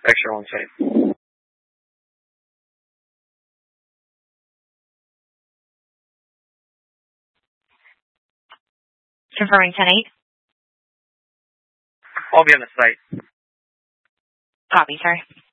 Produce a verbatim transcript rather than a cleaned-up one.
Extra on site. Confirming ten eight. I'll be on the site. Copy, sir.